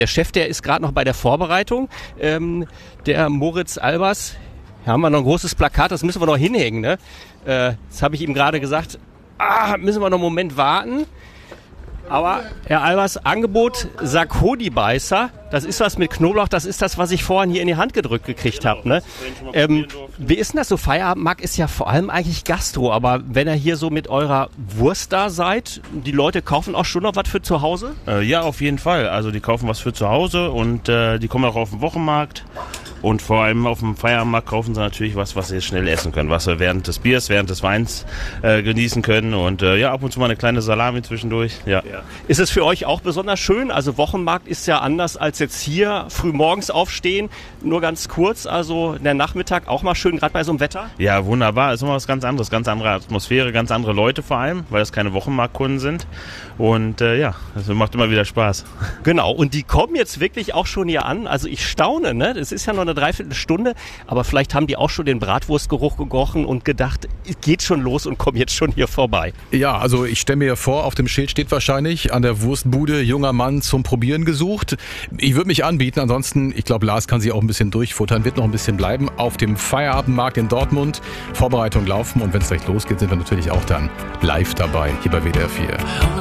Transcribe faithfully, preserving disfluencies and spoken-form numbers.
Der Chef, der ist gerade noch bei der Vorbereitung. Ähm, der Moritz Albers, hier haben wir noch ein großes Plakat, das müssen wir noch hinhängen. Ne? Äh, das habe ich ihm gerade gesagt, ah, müssen wir noch einen Moment warten. Aber Herr Albers, Angebot Sakodi-Beißer, das ist was mit Knoblauch, das ist das, was ich vorhin hier in die Hand gedrückt gekriegt habe. Ne? Ähm, wie ist denn das so? Feierabendmarkt ist ja vor allem eigentlich Gastro, aber wenn ihr hier so mit eurer Wurst da seid, die Leute kaufen auch schon noch was für zu Hause? Äh, ja, auf jeden Fall. Also die kaufen was für zu Hause und äh, die kommen auch auf den Wochenmarkt. Und vor allem auf dem Feierabendmarkt kaufen sie natürlich was, was sie schnell essen können, was sie während des Biers, während des Weins äh, genießen können. Und äh, ja, ab und zu mal eine kleine Salami zwischendurch. Ja. Ja. Ist es für euch auch besonders schön? Also Wochenmarkt ist ja anders als jetzt hier, früh morgens aufstehen, nur ganz kurz, also der Nachmittag auch mal schön, gerade bei so einem Wetter? Ja, wunderbar. Ist immer was ganz anderes, ganz andere Atmosphäre, ganz andere Leute vor allem, weil es keine Wochenmarktkunden sind. Und äh, ja, das macht immer wieder Spaß. Genau, und die kommen jetzt wirklich auch schon hier an. Also ich staune, ne? Das ist ja noch eine Dreiviertelstunde, aber vielleicht haben die auch schon den Bratwurstgeruch gerochen und gedacht, es geht schon los und kommen jetzt schon hier vorbei. Ja, also ich stelle mir vor, auf dem Schild steht wahrscheinlich an der Wurstbude junger Mann zum Probieren gesucht. Ich würde mich anbieten, ansonsten, ich glaube, Lars kann sich auch ein bisschen durchfuttern, wird noch ein bisschen bleiben auf dem Feierabendmarkt in Dortmund. Vorbereitung laufen und wenn es gleich losgeht, sind wir natürlich auch dann live dabei, hier bei W D R vier.